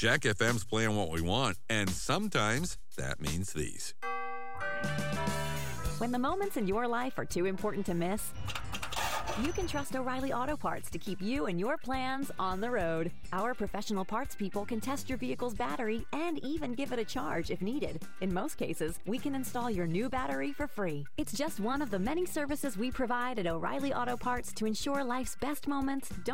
Jack FM's playing what we want, and sometimes that means these. When the moments in your life are too important to miss, you can trust O'Reilly Auto Parts to keep you and your plans on the road. Our professional parts people can test your vehicle's battery and even give it a charge if needed. In most cases, we can install your new battery for free. It's just one of the many services we provide at O'Reilly Auto Parts to ensure life's best moments don't